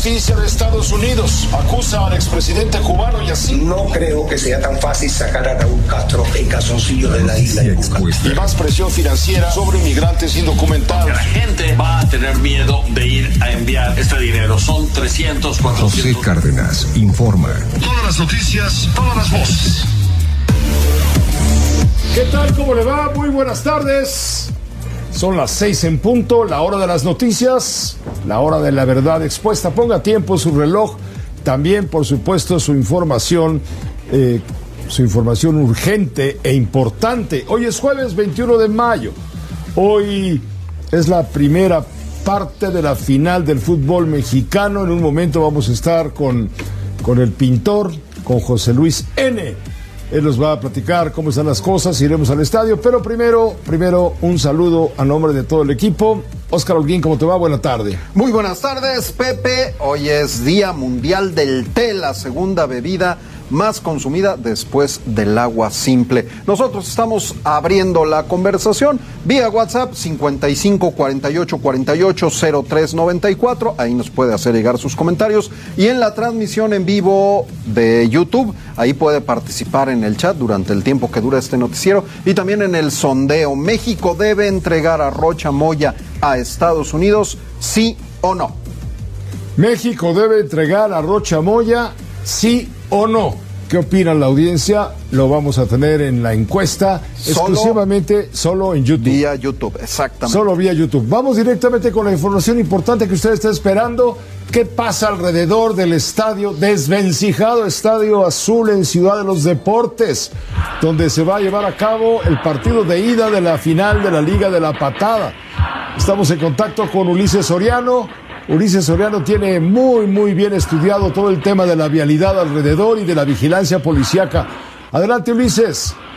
justicia de Estados Unidos acusa al expresidente cubano y así. No creo que sea tan fácil sacar a Raúl Castro en calzoncillo de la isla de Cuba. Y más presión financiera sobre inmigrantes indocumentados. La gente va a tener miedo de ir a enviar este dinero. Son 300, 400. José Cárdenas informa. Todas las noticias, todas las voces. ¿Qué tal? ¿Cómo le va? Muy buenas tardes. Son las 6 en punto, la hora de las noticias, la hora de la verdad expuesta. Ponga tiempo su reloj, también por supuesto su información urgente e importante. Hoy es jueves 21 de mayo. Hoy es la primera parte de la final del fútbol mexicano. En un momento vamos a estar con el pintor, con José Luis N. Él nos va a platicar cómo están las cosas, iremos al estadio, pero primero un saludo a nombre de todo el equipo. Óscar Holguín, ¿cómo te va? Buena tarde. Muy buenas tardes, Pepe. Hoy es Día Mundial del Té, la segunda bebida más consumida después del agua simple. Nosotros estamos abriendo la conversación vía WhatsApp 55 48 48 03 94. Ahí nos puede hacer llegar sus comentarios. Y en la transmisión en vivo de YouTube, ahí puede participar en el chat durante el tiempo que dura este noticiero. Y también en el sondeo. ¿México debe entregar a Rocha Moya a Estados Unidos, sí o no? ¿México debe entregar a Rocha Moya, sí o no? ¿Qué opina la audiencia? Lo vamos a tener en la encuesta, exclusivamente solo en YouTube. Vía YouTube, exactamente. Solo vía YouTube. Vamos directamente con la información importante que usted está esperando. ¿Qué pasa alrededor del estadio, desvencijado Estadio Azul en Ciudad de los Deportes, donde se va a llevar a cabo el partido de ida de la final de la Liga de la Patada? Estamos en contacto con Ulises Soriano. Ulises Soriano tiene muy bien estudiado todo el tema de la vialidad alrededor y de la vigilancia policíaca. Adelante, Ulises.